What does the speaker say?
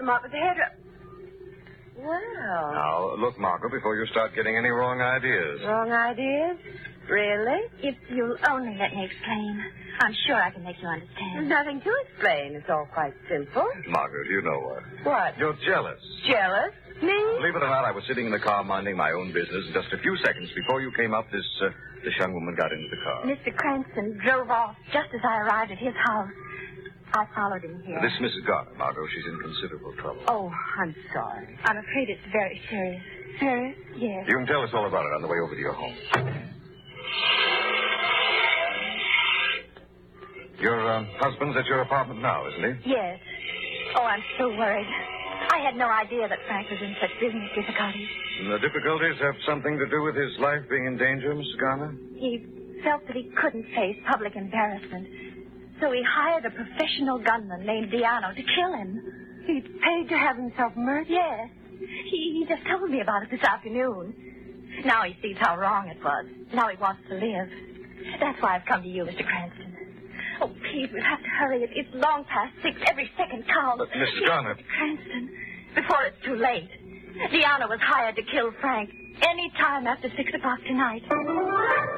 them up at the head. Well. Now, look, Margot, before you start getting any wrong ideas. Wrong ideas? Really? If you'll only let me explain, I'm sure I can make you understand. There's nothing to explain. It's all quite simple. Margot, you know what? What? You're jealous. Jealous? Me? Believe it or not, I was sitting in the car minding my own business, and just a few seconds before you came up, this young woman got into the car. Mr. Cranston drove off just as I arrived at his house. I followed him here. This Mrs. Garner, Margot, she's in considerable trouble. Oh, I'm sorry. I'm afraid it's very serious. Serious? Yes. You can tell us all about it on the way over to your home. Your husband's at your apartment now, isn't he? Yes. Oh, I'm so worried. I had no idea that Frank was in such business difficulties. And the difficulties have something to do with his life being in danger, Mrs. Garner? He felt that he couldn't face public embarrassment. So he hired a professional gunman named Diano to kill him. He paid to have himself murdered? Yes. He just told me about it this afternoon. Now he sees how wrong it was. Now he wants to live. That's why I've come to you, Mr. Cranston. Oh, please, we'll have to hurry. It's long past 6. Every second counts. But, Mrs. Garner... Mr. Cranston, before it's too late. Diana was hired to kill Frank any time after 6 o'clock tonight.